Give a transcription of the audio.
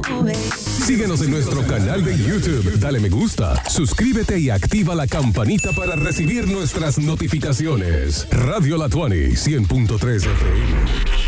Síguenos en nuestro canal de YouTube, dale me gusta, suscríbete y activa la campanita para recibir nuestras notificaciones. Radio La Tuani, 100.3 FM.